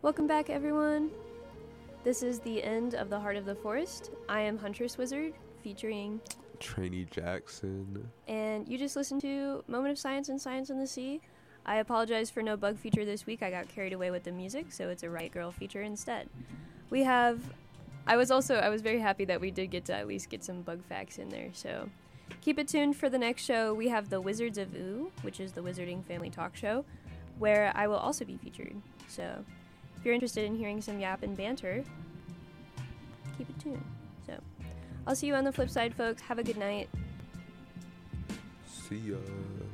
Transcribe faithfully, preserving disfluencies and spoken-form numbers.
Welcome back, everyone. This is the end of the Heart of the Forest. I am Huntress Wizard, featuring Trainee Jackson. And you just listened to Moment of Science and Science in the Sea. I apologize for no bug feature this week. I got carried away with the music, so it's a Riot Girl feature instead. We have... I was also... I was very happy that we did get to at least get some bug facts in there, so... Keep it tuned for the next show. We have the Wizards of Ooh, which is the Wizarding Family Talk Show, where I will also be featured. So, if you're interested in hearing some yap and banter, keep it tuned. So, I'll see you on the flip side, folks. Have a good night. See ya.